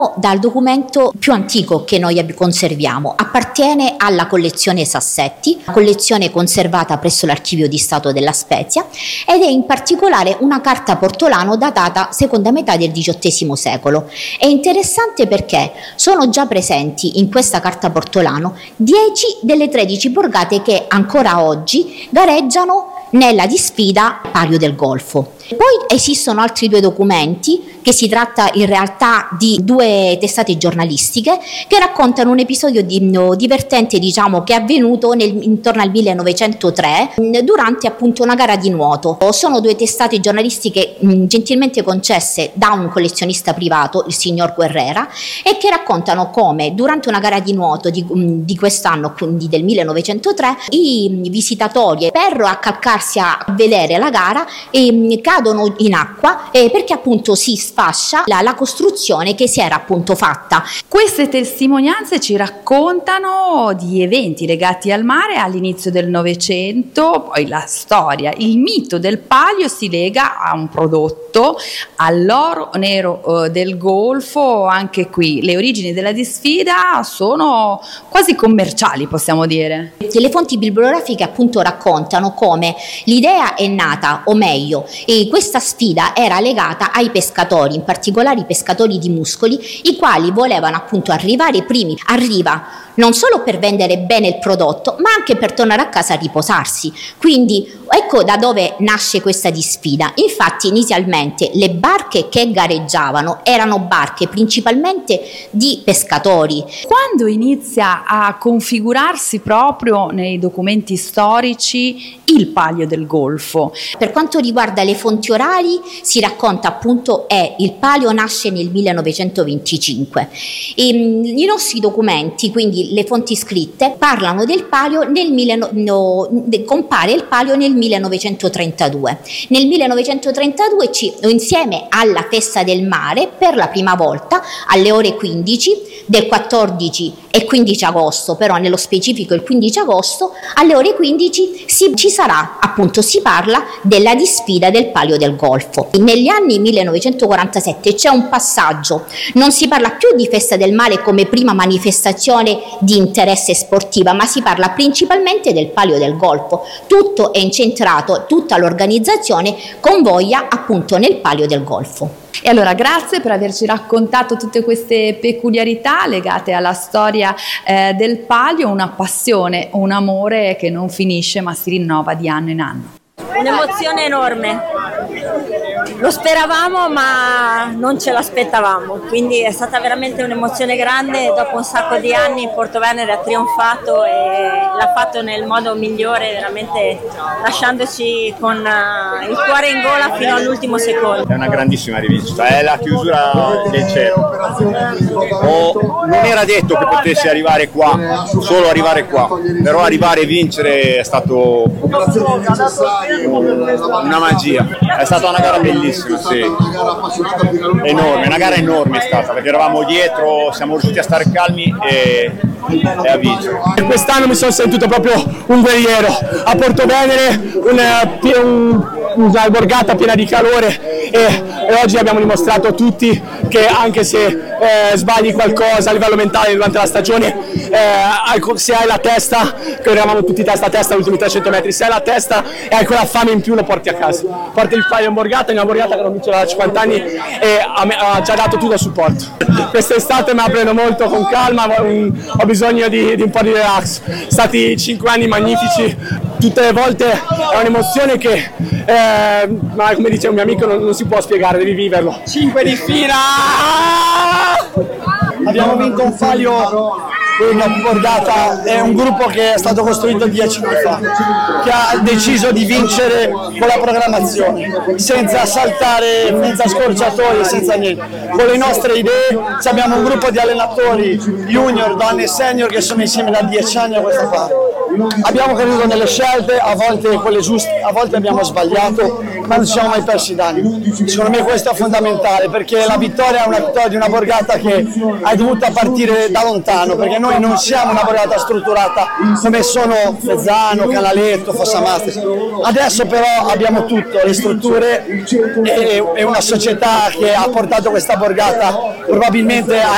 dal documento più antico che noi conserviamo. Appartiene alla collezione Sassetti, collezione conservata presso l'Archivio di Stato della Spezia, ed è in particolare una carta Portolano datata seconda metà del XVIII secolo. È interessante perché sono già presenti in questa carta Portolano 10 delle 13 borgate che ancora oggi gareggiano nella disfida Palio del Golfo. Poi esistono altri due documenti, che si tratta in realtà di due testate giornalistiche che raccontano un episodio divertente, diciamo, che è avvenuto intorno al 1903 durante appunto una gara di nuoto. Sono due testate giornalistiche gentilmente concesse da un collezionista privato, il signor Guerrera, e che raccontano come durante una gara di nuoto di quest'anno, quindi del 1903, i visitatori, per accalcarsi a vedere la gara, cadono in acqua perché appunto si sfascia la costruzione che si era appunto fatta. Queste testimonianze ci raccontano di eventi legati al mare all'inizio del Novecento, poi la storia, il mito del palio si lega a un prodotto, all'oro nero del Golfo. Anche qui le origini della disfida sono quasi commerciali, possiamo dire. Le fonti bibliografiche appunto raccontano come l'idea è nata, o meglio, questa sfida era legata ai pescatori, in particolare i pescatori di muscoli, i quali volevano appunto arrivare primi a riva, non solo per vendere bene il prodotto, ma anche per tornare a casa a riposarsi. Quindi ecco da dove nasce questa disfida. Infatti inizialmente le barche che gareggiavano erano barche principalmente di pescatori. Quando inizia a configurarsi proprio nei documenti storici il Palio del Golfo? Per quanto riguarda le fonti orali, si racconta appunto il palio nasce nel 1925. I nostri documenti, quindi le fonti scritte, parlano del palio compare il palio nel 1932. Nel 1932 insieme alla festa del mare, per la prima volta alle ore 15 del 14 e 15 agosto, però nello specifico il 15 agosto alle ore 15 si parla della disfida del Palio del Golfo. Negli anni 1947 c'è un passaggio, non si parla più di festa del mare come prima manifestazione di interesse sportiva, ma si parla principalmente del Palio del Golfo. Tutto è incentrato, tutta l'organizzazione convoglia appunto nel Palio del Golfo. E allora grazie per averci raccontato tutte queste peculiarità legate alla storia del palio, una passione, un amore che non finisce ma si rinnova di anno in anno. Un'emozione enorme, lo speravamo ma non ce l'aspettavamo, quindi è stata veramente un'emozione grande. Dopo un sacco di anni Portovenere ha trionfato e l'ha fatto nel modo migliore, veramente lasciandoci con il cuore in gola fino all'ultimo secondo. È una grandissima rivincita, è la chiusura del cerchio. Non era detto che potessi arrivare qua, solo arrivare qua, però arrivare e vincere è stato una magia. È stata una gara bellissima, sì. Enorme, una gara enorme è stata, perché eravamo dietro, siamo riusciti a stare calmi e a vincere. Quest'anno mi sono sentito proprio un guerriero a Portovenere, una borgata piena di calore e oggi abbiamo dimostrato tutti che anche se sbagli qualcosa a livello mentale durante la stagione, se hai la testa, che eravamo tutti testa a testa agli ultimi 300 metri, se hai la testa e hai quella fame in più lo porti a casa. Porti il palio in borgata, una borgata che non vince da 50 anni e ha già dato tutto il supporto. Quest'estate me la prendo molto con calma, ho bisogno di un po' di relax. Sono stati 5 anni magnifici, tutte le volte è un'emozione che ma come dice un mio amico non si può spiegare, devi viverlo. 5 di fila! Abbiamo vinto un palio in borgata, è un gruppo che è stato costruito 10 anni fa, che ha deciso di vincere con la programmazione, senza saltare, senza scorciatoie, senza niente. Con le nostre idee abbiamo un gruppo di allenatori junior, donne e senior che sono insieme da 10 anni a questa parte. Abbiamo creduto nelle scelte, a volte quelle giuste, a volte abbiamo sbagliato, ma non ci siamo mai persi d'animo. Secondo me questo è fondamentale, perché la vittoria è una vittoria di una borgata che hai dovuto partire da lontano, perché noi non siamo una borgata strutturata come sono Fezzano, Canaletto, Fossamastre. Adesso però abbiamo tutto, le strutture e una società che ha portato questa borgata probabilmente